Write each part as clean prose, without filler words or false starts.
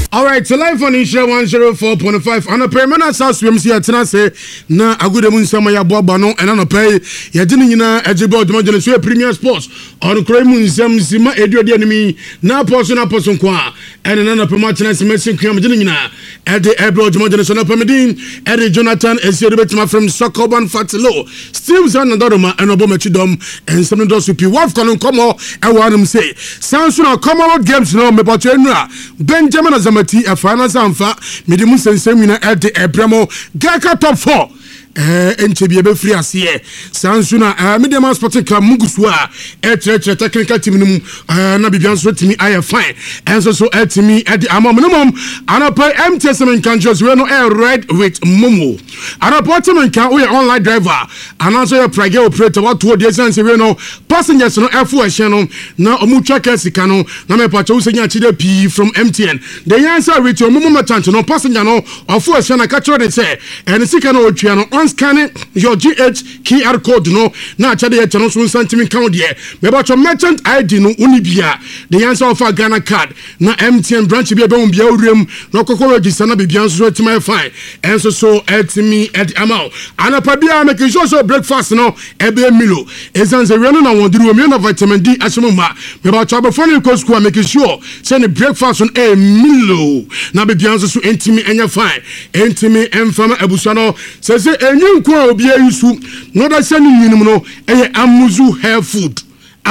All right, so live on Insha 104.5 on a permanent house we see say na agude mun sama ya boba no and no pay ya dini nyina ejibo demo so Premier Sports on kro mun sam sima edio de enemy na person kwa and na promote na semessin kwam dini nyina e de ebo demo so na pamedin e de Jonathan Esiedo betima from Sokoban Fatilo still zan na doroma and obomachi dom and some do so pi waf kono komo e wanum say sansu na Commonwealth Games no me bocho enura Benjamin Azamati a final sanfa medium sensemina at the Abramo Gaka top 4 Enchebi be free asiye sansuna medium sporting club muguswa technical team na bibian so timi I fine and so timi at the minimum anapa MTS men can just we no red with momo anapa team can we online driver and also your private operator what to the sense we no passengers no afu ehye no na omu tracker sika no na me pa cho senya chide p from MTN the answer with your momo matant no passenger no afu ehye na ka chore say and sika no otwa no scanning your GH QR code no na chade ya chano so santimi count there me ba merchant ID no unibia the answer of a Ghana card na MTN branch bia be won bia urem no kokoro register na bibia so tima fine and so etimi at amount anapa bia make sure so breakfast no ebe milo ezanze we no na wonduru me na vitamin D asomma me ba chaba phone ko school make sure say the breakfast on a milo na bibia so etimi enya fine etimi emfama abuso no say kwa obi ayusu no da sani nyinum no amuzu hair food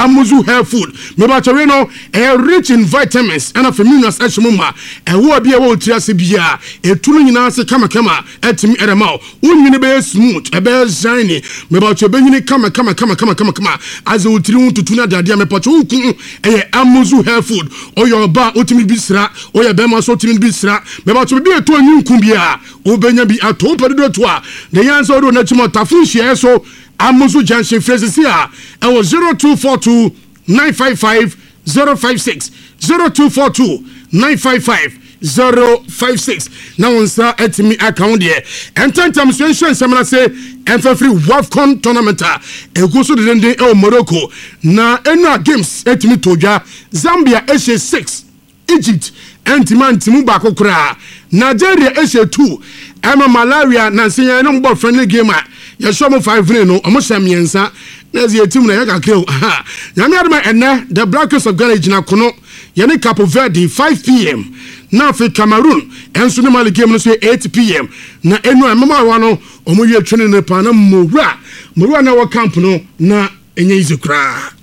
me ba tore no rich in vitamins and of minerals ashimuma wo obi e wo tiase bia etunu nyina se kama etimi edema unyini be smooth e be shiny me ba tore be nyini kama as o tiri untutu na dade me pa tore ku amuzu hair food oyo ba otimi bisra oyo be ma so otimi bisra me ba tore bi eto anyunku bia obenya bi ato pedo to a the answer do na chimo tafun share so Amuzu Junction phrases here. I was 0242 955 056 0242 955 056. Now on sir at me account here. And time mention Samana say and for free WAFCON tournament. A go so the day Morocco. Na ena games at me toja Zambia HA6 Egypt anti-man timu bako kura Nigeria HA2 Emma Malaria na senya no mbo friendly game ya show mo 5 no omo shamiensa na ze team na ya kakeo ya mi adama enne the Blackers of Ghana jina kono ya ne Cape Verde 5 p.m. na for Cameroon enso ne mali game no so 8 p.m. na enu amama wa no omo ye twene ne pa na mura na wa camp no na enye izukra